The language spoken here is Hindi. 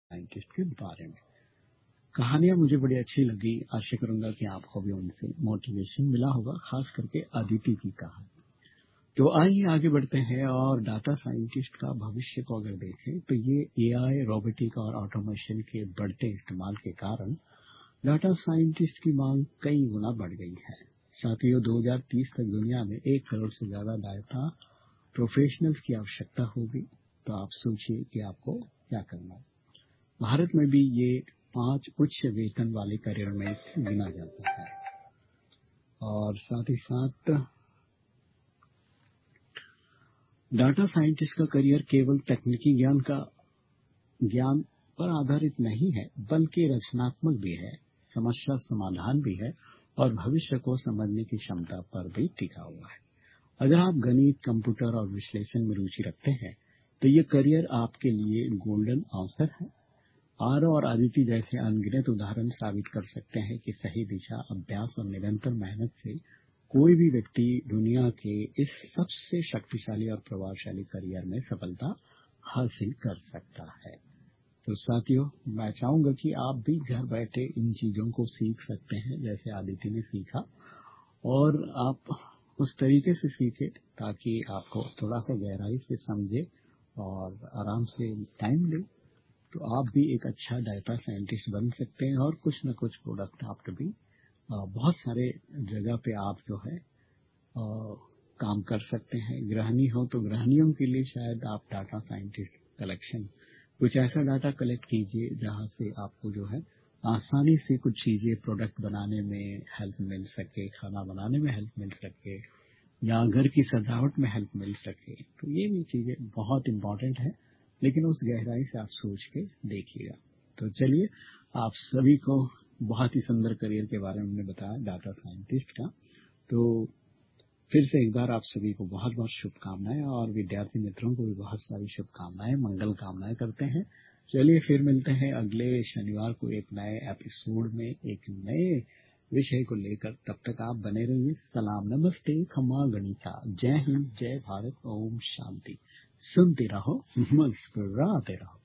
साइंटिस्ट के बारे में। कहानियां मुझे बड़ी अच्छी लगी, आशा करूंगा कि आपको भी उनसे मोटिवेशन मिला होगा, खास करके अदिति की कहानी। तो आइए आगे बढ़ते हैं और डाटा साइंटिस्ट का भविष्य को अगर देखें तो ये एआई, रोबोटिक और ऑटोमेशन के बढ़ते इस्तेमाल के कारण डाटा साइंटिस्ट की मांग कई गुना बढ़ गई है। साथियों, 2030 तक दुनिया में 1 करोड़ से ज्यादा डाटा प्रोफेशनल्स की आवश्यकता होगी। तो आप सोचिए कि आपको क्या करना है। भारत में भी ये 5 उच्च वेतन वाले करियर में गिना जाता है। और साथ ही साथ डाटा साइंटिस्ट का करियर केवल तकनीकी ज्ञान पर आधारित नहीं है, बल्कि रचनात्मक भी है, समस्या समाधान भी है और भविष्य को समझने की क्षमता पर भी टिका हुआ है। अगर आप गणित, कंप्यूटर और विश्लेषण में रुचि रखते हैं तो ये करियर आपके लिए गोल्डन अवसर है। आरव और अदिति जैसे अनगिनत उदाहरण साबित कर सकते हैं कि सही दिशा, अभ्यास और निरंतर मेहनत से कोई भी व्यक्ति दुनिया के इस सबसे शक्तिशाली और प्रभावशाली करियर में सफलता हासिल कर सकता है। तो साथियों, मैं चाहूंगा कि आप भी घर बैठे इन चीजों को सीख सकते हैं जैसे आदिति ने सीखा, और आप उस तरीके से सीखे ताकि आपको थोड़ा सा गहराई से समझे और आराम से टाइम दे, तो आप भी एक अच्छा डाटा साइंटिस्ट बन सकते हैं और कुछ न कुछ प्रोडक्ट आप भी बहुत सारे जगह पे आप जो है काम कर सकते हैं। गृहिणी हो तो गृहिणियों के लिए शायद आप डाटा साइंटिस्ट कलेक्शन कुछ ऐसा डाटा कलेक्ट कीजिए जहां से आपको जो है आसानी से कुछ चीजें प्रोडक्ट बनाने में हेल्प मिल सके, खाना बनाने में हेल्प मिल सके या घर की सजावट में हेल्प मिल सके। तो ये भी चीजें बहुत इंपॉर्टेंट है, लेकिन उस गहराई से आप सोच के देखिएगा। तो चलिए, आप सभी को बहुत ही सुंदर करियर के बारे में हमने बताया डाटा साइंटिस्ट का। तो फिर से एक बार आप सभी को बहुत बहुत शुभकामनाएं और विद्यार्थी मित्रों को भी बहुत सारी शुभकामनाएं, मंगल कामनाएं करते हैं। चलिए फिर मिलते हैं अगले शनिवार को एक नए एपिसोड में एक नए विषय को लेकर। तब तक आप बने रहिए। सलाम, नमस्ते, खमा गणिता, जय हिंद, जय भारत, ओम शांति। सुनते रहो, मुस्कुराते रहो।